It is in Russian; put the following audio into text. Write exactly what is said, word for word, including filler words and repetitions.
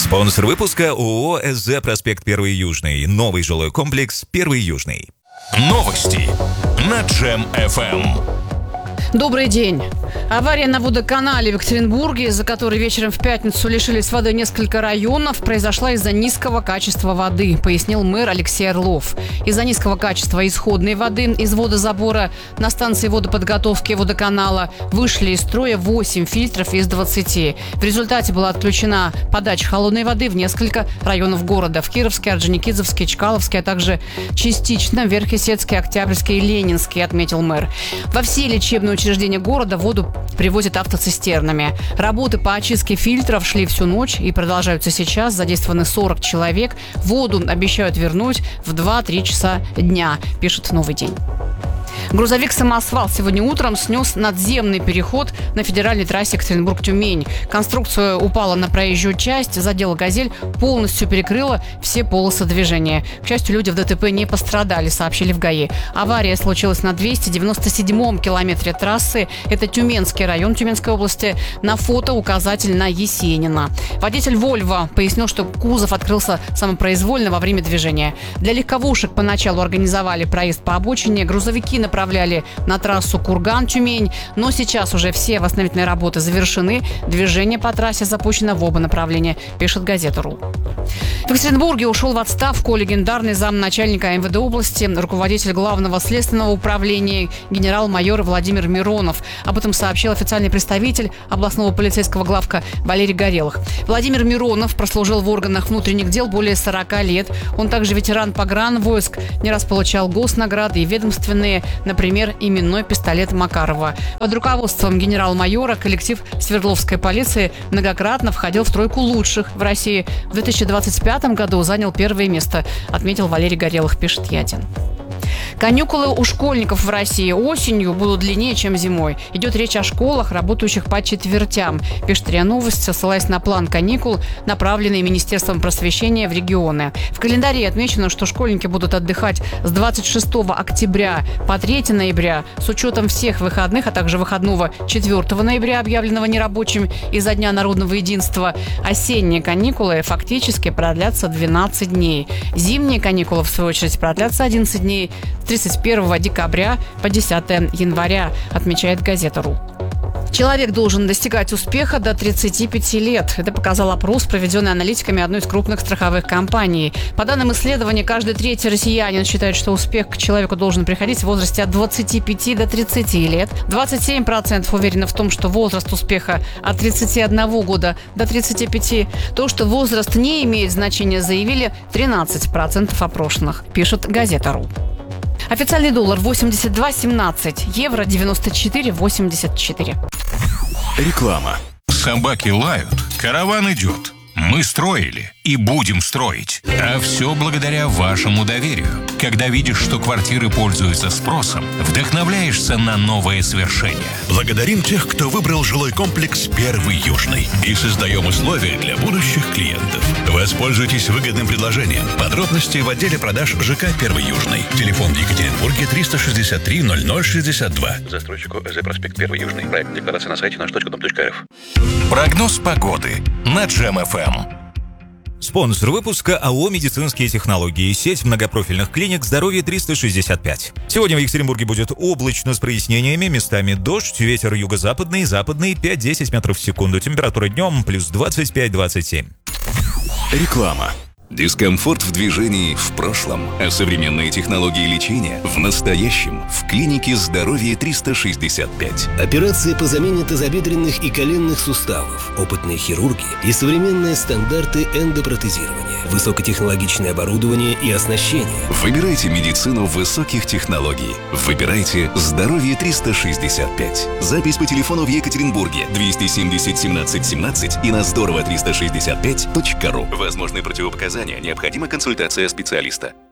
Спонсор выпуска ООО СЗ «Проспект Первый Южный». Новый жилой комплекс «Первый Южный». Новости на Джем эф эм. Добрый день. Авария на водоканале в Екатеринбурге, из-за которой вечером в пятницу лишились воды несколько районов, произошла из-за низкого качества воды, пояснил мэр Алексей Орлов. Из-за низкого качества исходной воды из водозабора на станции водоподготовки водоканала вышли из строя восемь фильтров из двадцати. В результате была отключена подача холодной воды в несколько районов города. В Кировске, Орджоникидзевске, Чкаловске, а также частично Верхесецкий, Октябрьский и Ленинский, отметил мэр. Во все лечебные учреждения города воду привозят автоцистернами. Работы по очистке фильтров шли всю ночь и продолжаются сейчас. Задействованы сорок человек. Воду обещают вернуть в два-три часа дня, пишет «Новый день». Грузовик-самосвал сегодня утром снес надземный переход на федеральной трассе Екатеринбург-Тюмень. Конструкция упала на проезжую часть, задела «Газель», полностью перекрыла все полосы движения. К счастью, люди в ДТП не пострадали, сообщили в ГАИ. Авария случилась на двести девяносто седьмом километре трассы. Это Тюменский район Тюменской области. На фото указатель на Есенина. Водитель «Вольво» пояснил, что кузов открылся самопроизвольно во время движения. Для легковушек поначалу организовали проезд по обочине. Грузовики направляли направляли на трассу Курган-Тюмень, но сейчас уже все восстановительные работы завершены. Движение по трассе запущено в оба направления, пишет газета.ру. В Екатеринбурге ушел в отставку легендарный замначальника эм вэ дэ области, руководитель Главного следственного управления генерал-майор Владимир Миронов. Об этом сообщил официальный представитель областного полицейского главка Валерий Горелых. Владимир Миронов прослужил в органах внутренних дел более сорока лет. Он также ветеран погранвойск, не раз получал госнаграды и ведомственные, например, именной пистолет Макарова. Под руководством генерал-майора коллектив Свердловской полиции многократно входил в тройку лучших в России. В две тысячи двадцать пятом году занял первое место, отметил Валерий Горелых, пишет Ятин. Каникулы у школьников в России осенью будут длиннее, чем зимой. Идет речь о школах, работающих по четвертям, пишет РИА Новости, ссылаясь на план каникул, направленный Министерством просвещения в регионы. В календаре отмечено, что школьники будут отдыхать с двадцать шестого октября по третьего ноября с учетом всех выходных, а также выходного четвёртого ноября, объявленного нерабочим из-за Дня народного единства. Осенние каникулы фактически продлятся двенадцать дней. Зимние каникулы, в свою очередь, продлятся одиннадцать дней. тридцать первого декабря по десятого января, отмечает газета.ру. Человек должен достигать успеха до тридцати пяти лет. Это показал опрос, проведенный аналитиками одной из крупных страховых компаний. По данным исследования, каждый третий россиянин считает, что успех к человеку должен приходить в возрасте от двадцати пяти до тридцати лет. двадцать семь процентов уверены в том, что возраст успеха от тридцати одного года до тридцати пяти. То, что возраст не имеет значения, заявили тринадцать процентов опрошенных, пишет газета.ру. Официальный доллар восемьдесят два семнадцать, евро девяносто четыре восемьдесят четыре. Реклама. Собаки лают, караван идет. Мы строили и будем строить. А все благодаря вашему доверию. Когда видишь, что квартиры пользуются спросом, вдохновляешься на новые свершения. Благодарим тех, кто выбрал жилой комплекс «Первый Южный». И создаем условия для будущих клиентов. Воспользуйтесь выгодным предложением. Подробности в отделе продаж ЖК «Первый Южный». Телефон в Екатеринбурге триста шестьдесят три ноль ноль шестьдесят два. Застройщику ЭЗ «Проспект Первый Южный». Проект декларации на сайте наш точка дом точка рф. Прогноз погоды на Джем эф эм. Спонсор выпуска АО «Медицинские технологии». Сеть многопрофильных клиник «Здоровье триста шестьдесят пять». Сегодня в Екатеринбурге будет облачно с прояснениями, местами дождь, ветер юго-западный, западный пять-десять метров в секунду. Температура днем плюс двадцать пять - двадцать семь. Реклама. Дискомфорт в движении в прошлом, а современные технологии лечения в настоящем в клинике «Здоровье триста шестьдесят пять». Операции по замене тазобедренных и коленных суставов, опытные хирурги и современные стандарты эндопротезирования, высокотехнологичное оборудование и оснащение. Выбирайте медицину высоких технологий. Выбирайте «Здоровье триста шестьдесят пять». Запись по телефону в Екатеринбурге двести семьдесят семнадцать семнадцать и на здорово триста шестьдесят пять точка ру. Возможны противопоказания. Необходима консультация специалиста.